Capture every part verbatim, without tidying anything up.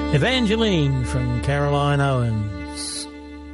Evangeline from Caroline Owens.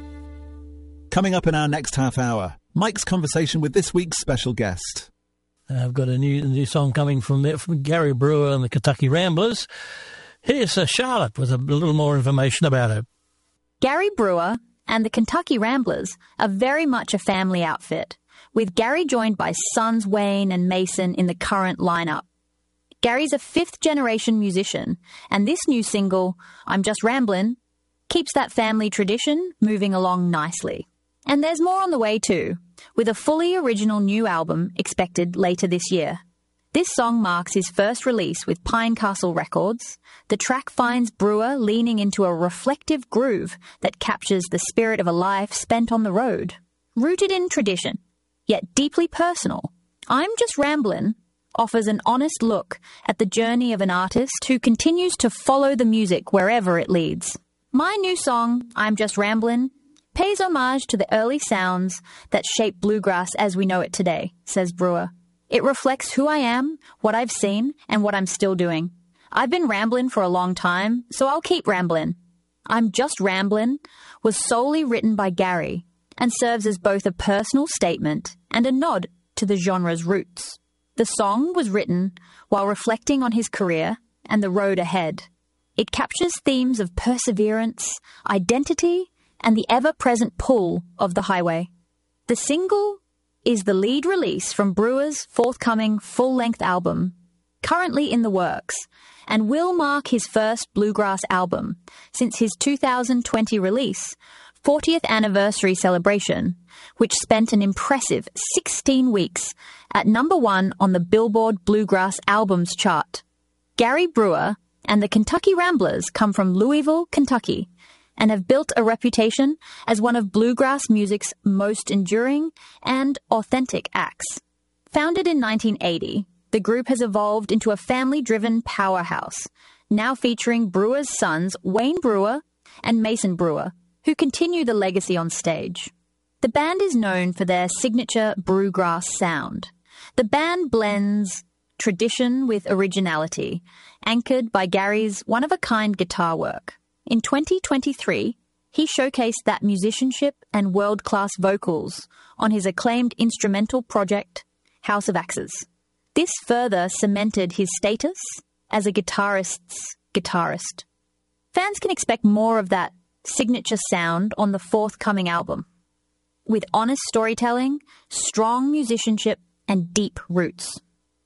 Coming up in our next half hour, Mike's conversation with this week's special guest. I've got a new new song coming from, from Gary Brewer and the Kentucky Ramblers. Here's uh, Charlotte with a little more information about her. Gary Brewer and the Kentucky Ramblers are very much a family outfit, with Gary joined by sons Wayne and Mason in the current lineup. Gary's a fifth-generation musician, and this new single, I'm Just Ramblin', keeps that family tradition moving along nicely. And there's more on the way too, with a fully original new album expected later this year. This song marks his first release with Pine Castle Records. The track finds Brewer leaning into a reflective groove that captures the spirit of a life spent on the road. Rooted in tradition, yet deeply personal, I'm Just Ramblin' offers an honest look at the journey of an artist who continues to follow the music wherever it leads. My new song, I'm Just Ramblin', pays homage to the early sounds that shaped bluegrass as we know it today, says Brewer. It reflects who I am, what I've seen, and what I'm still doing. I've been ramblin' for a long time, so I'll keep ramblin'. I'm Just Ramblin' was solely written by Gary and serves as both a personal statement and a nod to the genre's roots. The song was written while reflecting on his career and the road ahead. It captures themes of perseverance, identity, and the ever-present pull of the highway. The single is the lead release from Brewer's forthcoming full-length album, currently in the works, and will mark his first bluegrass album since his two thousand twenty release, fortieth anniversary celebration, which spent an impressive sixteen weeks at number one on the Billboard Bluegrass Albums chart. Gary Brewer and the Kentucky Ramblers come from Louisville, Kentucky, and have built a reputation as one of bluegrass music's most enduring and authentic acts. Founded in nineteen eighty, the group has evolved into a family-driven powerhouse, now featuring Brewer's sons Wayne Brewer and Mason Brewer, who continue the legacy on stage. The band is known for their signature bluegrass sound. The band blends tradition with originality, anchored by Gary's one-of-a-kind guitar work. In twenty twenty-three, he showcased that musicianship and world-class vocals on his acclaimed instrumental project, House of Axes. This further cemented his status as a guitarist's guitarist. Fans can expect more of that signature sound on the forthcoming album, with honest storytelling, strong musicianship, and deep roots.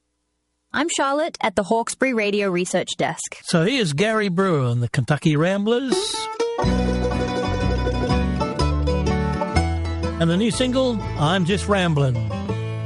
I'm Charlotte at the Hawkesbury Radio Research Desk. So here's Gary Brewer and the Kentucky Ramblers. And the new single, I'm Just Ramblin'.